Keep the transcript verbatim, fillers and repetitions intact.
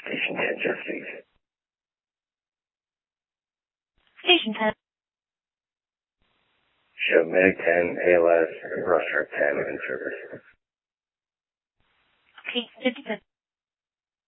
Station ten, check, please. Station ten. Show Meg ten, A L S, Rusher ten in service.